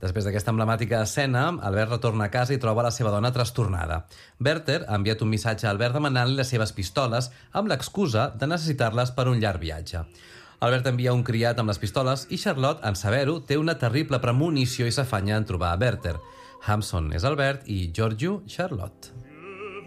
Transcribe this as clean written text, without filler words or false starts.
Després d'aquesta emblemàtica escena, Albert retorna a casa i troba la seva dona trastornada. Werther ha enviat un missatge a Albert demanant-li les seves pistoles amb l'excusa de necessitar-les per un llarg viatge. Albert envia un criat amb les pistoles i Charlotte, en saber-ho, té una terrible premonició i s'afanya en trobar a Werther. Hampson és Albert i Giorgio, Charlotte.